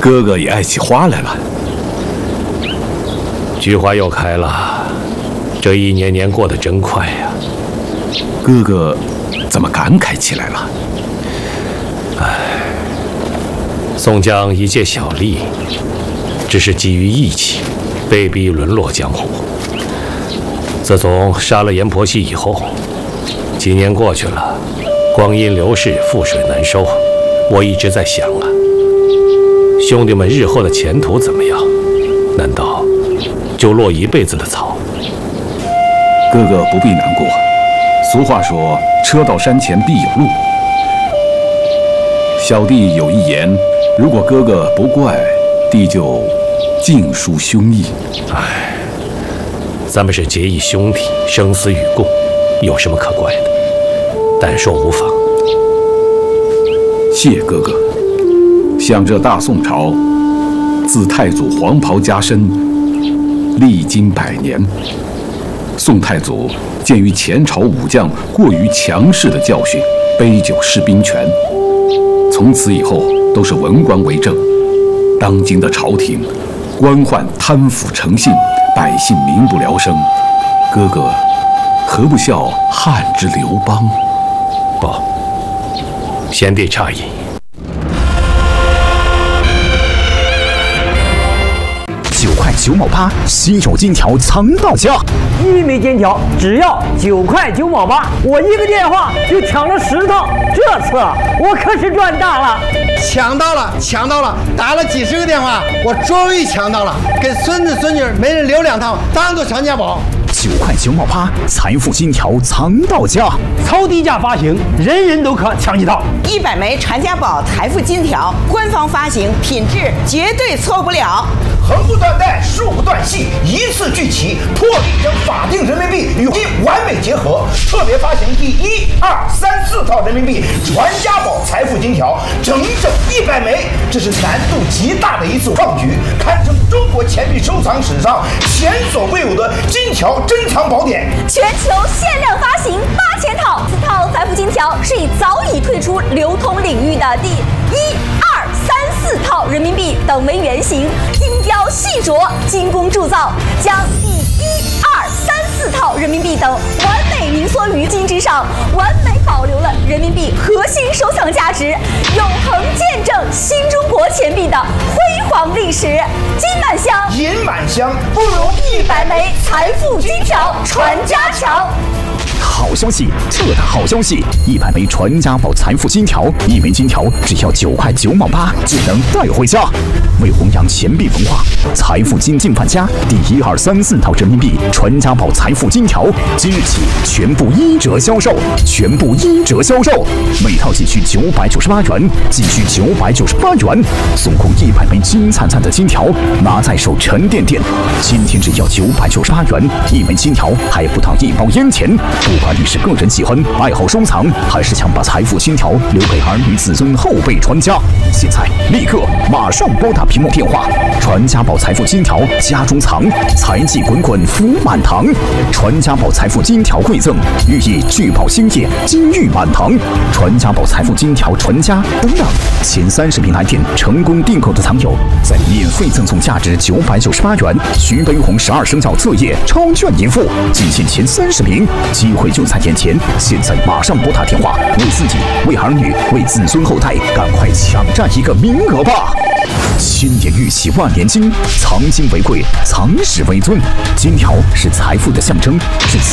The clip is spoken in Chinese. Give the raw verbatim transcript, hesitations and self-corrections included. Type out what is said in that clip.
哥哥也爱起花来了。 菊花又开了，这一年年过得真快呀。 哥哥怎么感慨起来了？ 唉，宋江一介小吏，只是基于义气，被逼沦落江湖。自从杀了阎婆惜以后，几年过去了，光阴流逝，覆水难收。我一直在想啊，兄弟们日后的前途怎么样？难道就落一辈子的草？ 哥哥不必难过，俗话说车到山前必有路。小弟有一言，如果哥哥不怪，弟就尽抒胸臆。 唉，咱们是结义兄弟，生死与共，有什么可怪的？但说无妨。 谢哥哥。像这大宋朝，自太祖黄袍加身，历经百年。宋太祖鉴于前朝武将过于强势的教训，杯酒释兵权，从此以后都是文官为政。当今的朝廷，官宦贪腐成性，百姓民不聊生。哥哥何不效汉之刘邦？ 不，贤弟诧异。 九块九毛八，稀有金条藏到家。 一枚金条只要九块九毛八，我一个电话就抢了十套，这次我可是赚大了！ 抢到了，抢到了！打了几十个电话，我终于抢到了，给孙子孙女每人留两套，当做传家宝。 九块九毛八，财富金条藏到家， 超低价发行，人人都可抢几套。 一百枚传家宝财富金条，官方发行，品质绝对错不了。 横不断带，竖不断细，一次聚齐，破例将法定人民币与金完美结合。特别发行第一、二、三、四套人民币传家宝财富金条，整整一百枚，这是难度极大的一次创举，堪称中国钱币收藏史上前所未有的金条珍藏宝典。 全球限量发行八千套，此套财富金条是以早已退出流通领域的第一、二、三、四套人民币等为原型，精雕细琢、精工铸造，将第一、二、三、四套人民币等完美凝缩于金之上，完美保留了人民币核心收藏价值，永恒见证新中国钱币的辉煌历史。金满箱， 银满箱， 不如一百枚财富金条传家强。 好消息，特大好消息！一百枚传家宝财富金条，一枚金条只要九块九毛八就能带回家。为弘扬钱币文化，财富金进范家第一、二、三、四套人民币传家宝财富金条，即日起全部一折销售，全部一折销售，每套仅需九百九十八元，仅需九百九十八元，送空一百枚金灿灿的金条，拿在手沉甸甸。今天只要九百九十八元一枚金条，还不到一包烟钱。不管你是个人喜欢、爱好收藏，还是想把财富金条留给儿女子孙后辈传家，现在立刻马上拨打屏幕电话，传家宝财富金条家中藏，财气滚滚福满堂。传家宝财富金条馈赠，寓意聚宝兴业，金玉满堂。传家宝财富金条传家不让前三十名来电成功订购的藏友，再免费赠送价值九百九十八元徐悲鸿十二生肖册页超券一副，仅限前三十名，机会就在眼前，现在马上拨打电话，为自己、为儿女、为子孙后代，赶快抢占一个名额吧！千年玉玺万年金，藏金为贵，藏史为尊。金条是财富的象征，是子